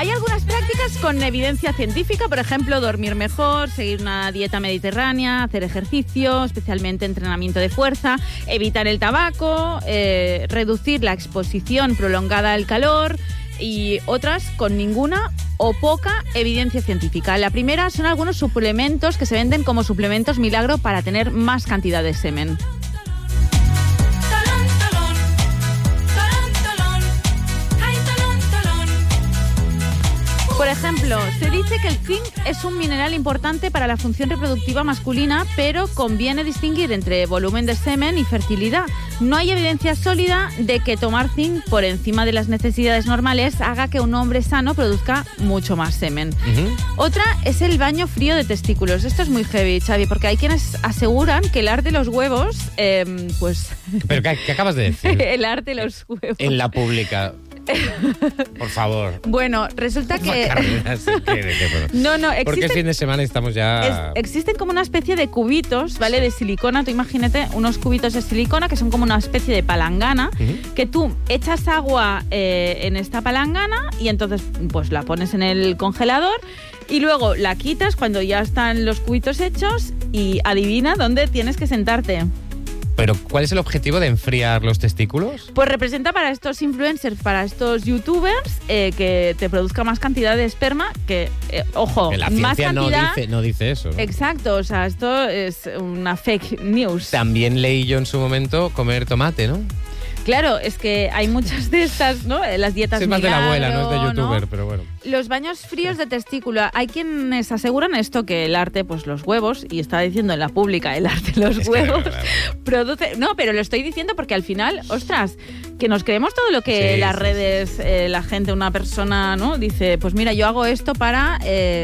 Hay algunas prácticas con evidencia científica, por ejemplo, dormir mejor, seguir una dieta mediterránea, hacer ejercicio, especialmente entrenamiento de fuerza, evitar el tabaco, reducir la exposición prolongada al calor y otras con ninguna o poca evidencia científica. La primera son algunos suplementos que se venden como suplementos milagro para tener más cantidad de semen. Por ejemplo, se dice que el zinc es un mineral importante para la función reproductiva masculina, pero conviene distinguir entre volumen de semen y fertilidad. No hay evidencia sólida de que tomar zinc por encima de las necesidades normales haga que un hombre sano produzca mucho más semen. Otra es el baño frío de testículos. Esto es muy heavy, Xavi, porque hay quienes aseguran que el ar de los huevos, pues... ¿Pero qué acabas de decir? El ar de los huevos. En la pública... Por favor. Bueno, resulta que... No, porque el fin de semana estamos ya... Existen como una especie de cubitos, ¿vale? De silicona. Tú imagínate unos cubitos de silicona que son como una especie de palangana, que tú echas agua en esta palangana y entonces pues la pones en el congelador y luego la quitas cuando ya están los cubitos hechos y adivina dónde tienes que sentarte. ¿Pero cuál es el objetivo de enfriar los testículos? Pues representa para estos influencers, para estos youtubers, que te produzca más cantidad de esperma, que, ojo, que la más ciencia cantidad... no dice eso, ¿no? Exacto, o sea, esto es una fake news. También leí yo en su momento comer tomate, ¿no? Claro, es que hay muchas de estas, ¿no? Las dietas es más milagro, de la abuela, no es de youtuber, ¿no? Pero bueno. Los baños fríos de testículo. Hay quienes aseguran esto, que el arte, pues los huevos, y estaba diciendo en la pública, el arte de los huevos, produce... No, pero lo estoy diciendo porque al final, ostras, que nos creemos todo lo que las redes, la gente, una persona, ¿no? Dice, pues mira, yo hago esto para...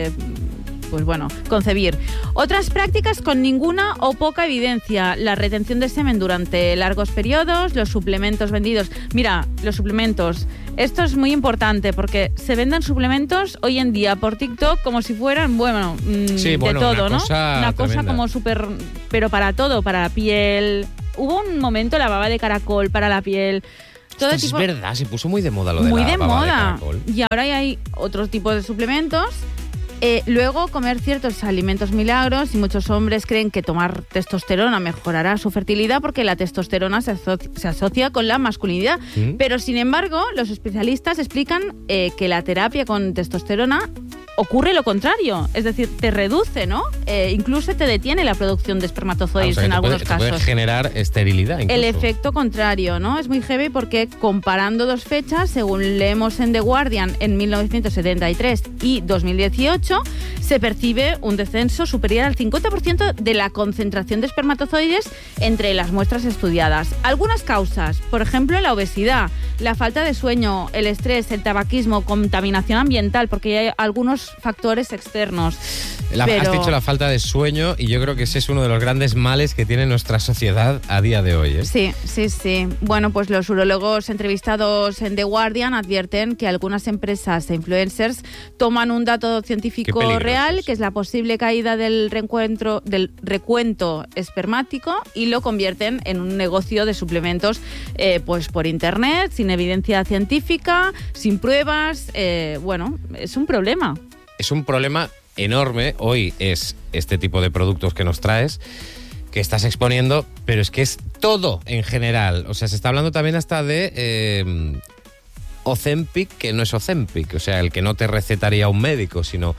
pues bueno, concebir. Otras prácticas con ninguna o poca evidencia. La retención de semen durante largos periodos, los suplementos vendidos. Mira, los suplementos. Esto es muy importante porque se venden suplementos hoy en día por TikTok como si fueran, de todo, ¿no? Una cosa como súper... Pero para todo, para la piel. Hubo un momento la baba de caracol para la piel. Todo Esto tipo... es verdad, se puso muy de moda lo de muy la baba de caracol. Y ahora ya hay otros tipos de suplementos. Luego, comer ciertos alimentos milagros, y muchos hombres creen que tomar testosterona mejorará su fertilidad porque la testosterona se asocia con la masculinidad. Pero, sin embargo, los especialistas explican que la terapia con testosterona ocurre lo contrario, es decir, te reduce, ¿no? Incluso te detiene la producción de espermatozoides en algunos casos. Puede generar esterilidad incluso. El efecto contrario, ¿no? Es muy heavy porque comparando dos fechas, según leemos en The Guardian, en 1973 y 2018, se percibe un descenso superior al 50% de la concentración de espermatozoides entre las muestras estudiadas. Algunas causas, por ejemplo, la obesidad, la falta de sueño, el estrés, el tabaquismo, contaminación ambiental, porque hay algunos factores externos. Has dicho la falta de sueño y yo creo que ese es uno de los grandes males que tiene nuestra sociedad a día de hoy, ¿eh? Sí. Bueno, pues los urólogos entrevistados en The Guardian advierten que algunas empresas e influencers toman un dato científico real, que es la posible caída del recuento espermático, y lo convierten en un negocio de suplementos pues por internet, sin evidencia científica, sin pruebas. Bueno, es un problema. Es un problema enorme. Hoy es este tipo de productos que nos traes, que estás exponiendo, pero es que es todo en general. O sea, se está hablando también hasta de Ozempic, que no es Ozempic, o sea, el que no te recetaría un médico, sino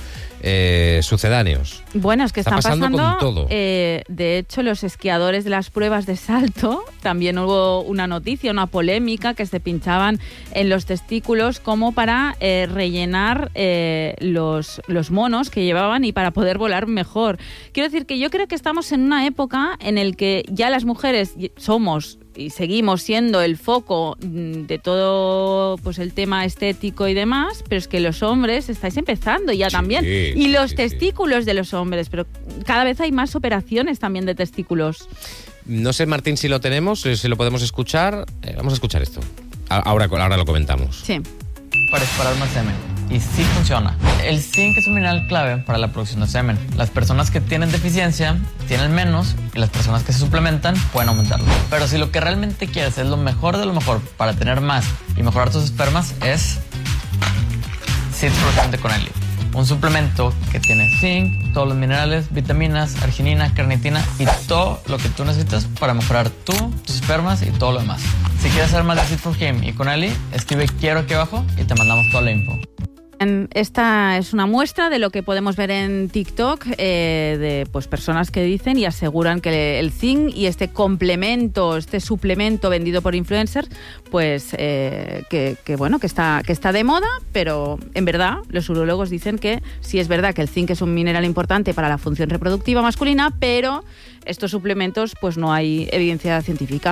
sucedáneos. Bueno, es que están pasando con todo. De hecho, los esquiadores de las pruebas de salto, también hubo una noticia, una polémica, que se pinchaban en los testículos como para rellenar los monos que llevaban y para poder volar mejor. Quiero decir que yo creo que estamos en una época en la que ya las mujeres somos y seguimos siendo el foco de todo, pues el tema estético y demás, pero es que los hombres estáis empezando ya también. Y los testículos de los hombres, pero cada vez hay más operaciones también de testículos. No sé, Martín, si lo tenemos, si lo podemos escuchar. Vamos a escuchar esto. Ahora lo comentamos. Sí. Para disparar más semen. Y sí funciona. El zinc es un mineral clave para la producción de semen. Las personas que tienen deficiencia tienen menos, y las personas que se suplementan pueden aumentarlo. Pero si lo que realmente quieres es lo mejor de lo mejor para tener más y mejorar tus espermas, es Seeds for Health de Conelli. Un suplemento que tiene zinc, todos los minerales, vitaminas, arginina, carnitina y todo lo que tú necesitas para mejorar tus espermas y todo lo demás. Si quieres saber más de Seeds for Him y Conelli, escribe quiero aquí abajo y te mandamos toda la info. Esta es una muestra de lo que podemos ver en TikTok de pues personas que dicen y aseguran que el zinc y este complemento, este suplemento vendido por influencers, pues que está de moda, pero en verdad los urólogos dicen que sí es verdad que el zinc es un mineral importante para la función reproductiva masculina, pero estos suplementos pues no hay evidencia científica.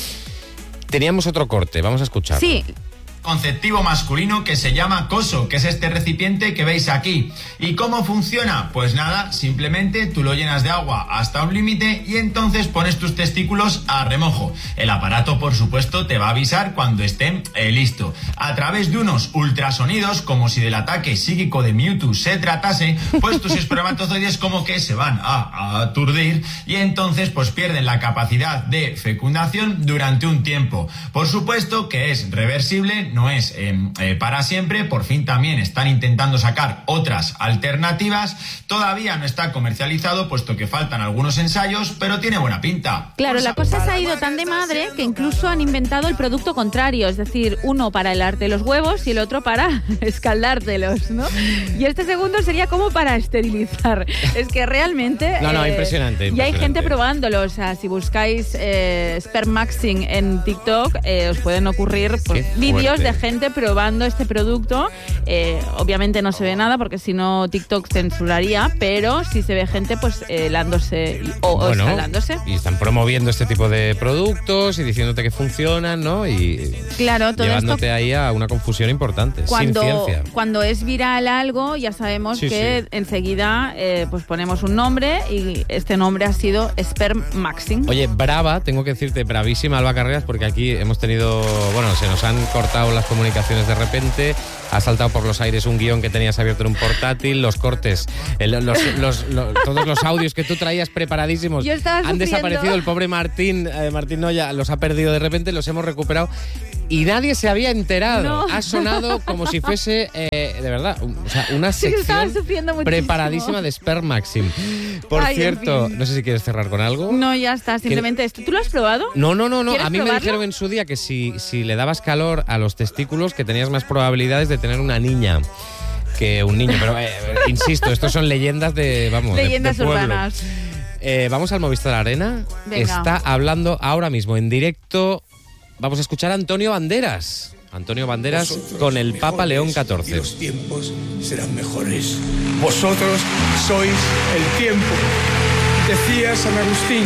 Teníamos otro corte, vamos a escucharlo. Sí. Conceptivo masculino que se llama coso, que es este recipiente que veis aquí. ¿Y cómo funciona? Pues nada, simplemente tú lo llenas de agua hasta un límite y entonces pones tus testículos a remojo. El aparato, por supuesto, te va a avisar cuando esté listo. A través de unos ultrasonidos, como si del ataque psíquico de Mewtwo se tratase, pues tus espermatozoides como que se van a aturdir y entonces pues pierden la capacidad de fecundación durante un tiempo. Por supuesto que es reversible, no es para siempre. Por fin también están intentando sacar otras alternativas. Todavía no está comercializado puesto que faltan algunos ensayos, pero tiene buena pinta. Claro, la cosa se ha ido tan de madre que incluso han inventado el producto contrario, es decir, uno para helarte los huevos y el otro para escaldártelos, ¿no? Y este segundo sería como para esterilizar. Es que realmente... impresionante. Ya hay gente probándolo, o sea, si buscáis Spermaxing en TikTok, os pueden ocurrir pues, vídeos de gente probando este producto. Obviamente no se ve nada porque si no TikTok censuraría, pero sí se ve gente pues helándose o escalándose. Y están promoviendo este tipo de productos y diciéndote que funcionan, ¿no? Y claro, todo llevándote esto, ahí a una confusión importante, sin ciencia. Cuando es viral algo, ya sabemos que enseguida pues ponemos un nombre y este nombre ha sido Spermaxing. Oye, brava, tengo que decirte, bravísima Alba Carreras, porque aquí hemos tenido, se nos han cortado las comunicaciones de repente, ha saltado por los aires un guión que tenías abierto en un portátil, los cortes, todos los audios que tú traías preparadísimos han desaparecido. El pobre Martín Noya los ha perdido de repente, los hemos recuperado y nadie se había enterado. No. Ha sonado como si fuese, de verdad, una sección preparadísima de Spermaxing. Por cierto, no sé si quieres cerrar con algo. No, ya está, simplemente esto. ¿Tú lo has probado? No. A mí probarlo? me dijeron en su día que si le dabas calor a los testículos, que tenías más probabilidades de tener una niña que un niño. Pero insisto, estos son leyendas leyendas de pueblo. urbanas. Vamos al Movistar Arena. Venga. Está hablando ahora mismo en directo. Vamos a escuchar a Antonio Banderas. Antonio Banderas con el Papa León XIV. Los tiempos serán mejores. Vosotros sois el tiempo, decía San Agustín.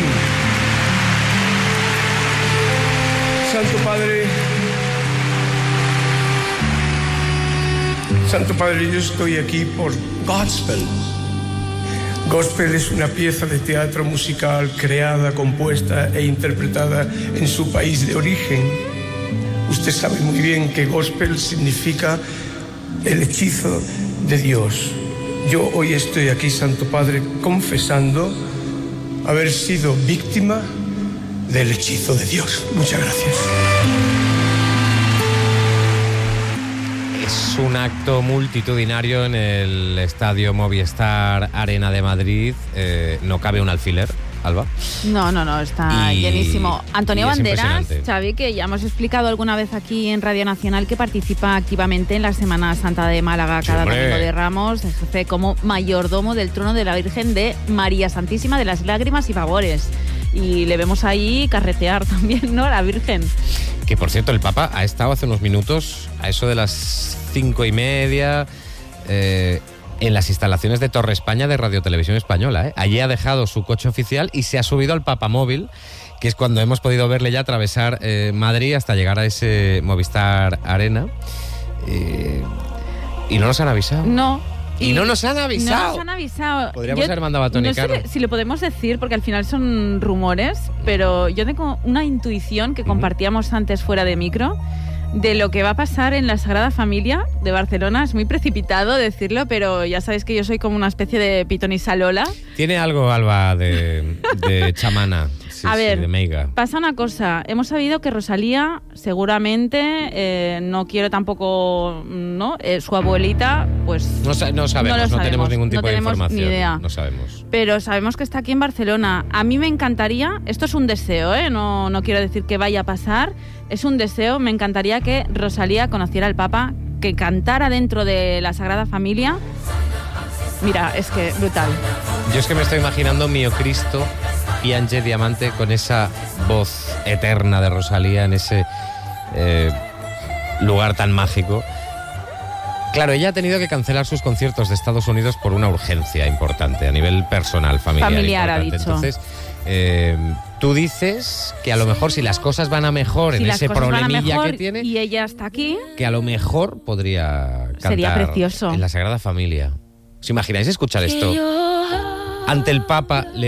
Santo Padre, yo estoy aquí por Gospel. Gospel es una pieza de teatro musical creada, compuesta e interpretada en su país de origen. Usted sabe muy bien que Gospel significa el hechizo de Dios. Yo hoy estoy aquí, Santo Padre, confesando haber sido víctima del hechizo de Dios. Muchas gracias. Es un acto multitudinario en el estadio Movistar Arena de Madrid. No cabe un alfiler, Alba. No, está llenísimo. Antonio Banderas, impresionante. Xavi, que ya hemos explicado alguna vez aquí en Radio Nacional que participa activamente en la Semana Santa de Málaga cada hombre. domingo de Ramos, ejerce como mayordomo del trono de la Virgen de María Santísima de las Lágrimas y Favores. Y le vemos ahí carretear también, ¿no? La Virgen. Que, por cierto, el Papa ha estado hace unos minutos, a eso de las 5:30, en las instalaciones de Torre España de Radio Televisión Española. Allí ha dejado su coche oficial y se ha subido al Papamóvil, que es cuando hemos podido verle ya atravesar Madrid hasta llegar a ese Movistar Arena. Y no nos han avisado. No. Y no nos han avisado. No nos han avisado. Podríamos haber mandado a Tony Caro. No sé si lo podemos decir, porque al final son rumores, pero yo tengo una intuición que compartíamos antes fuera de micro de lo que va a pasar en la Sagrada Familia de Barcelona. Es muy precipitado decirlo, pero ya sabéis que yo soy como una especie de pitonisa Lola. Tiene algo, Alba, de chamana. A ver, de Meiga. Pasa una cosa. Hemos sabido que Rosalía seguramente, no quiero tampoco, ¿no? Su abuelita, pues... No sabemos, no tenemos ningún tipo de información. Ni idea. No sabemos. Pero sabemos que está aquí en Barcelona. A mí me encantaría, esto es un deseo, no quiero decir que vaya a pasar, es un deseo, me encantaría que Rosalía conociera al Papa, que cantara dentro de la Sagrada Familia. Mira, es que brutal. Yo es que me estoy imaginando Mio Cristo y Ange Diamante con esa voz eterna de Rosalía en ese lugar tan mágico. Claro, ella ha tenido que cancelar sus conciertos de Estados Unidos por una urgencia importante a nivel personal, familiar ha dicho. Entonces, tú dices que a lo mejor si las cosas van a mejor en ese problemilla que tiene, y ella está aquí, que a lo mejor podría cantar sería precioso en la Sagrada Familia. ¿Os imagináis escuchar esto ante el Papa?